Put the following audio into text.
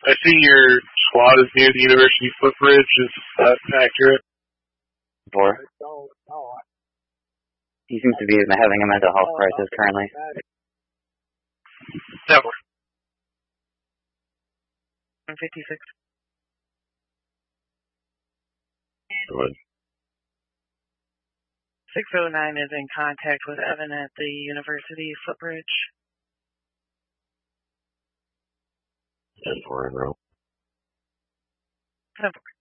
I see your squad is near the University footbridge. Is that accurate? 4. He seems to be having a mental health crisis currently. 7. 56. Good. 609 is in contact with Evan at the University footbridge. 10-4 in row. 10-4.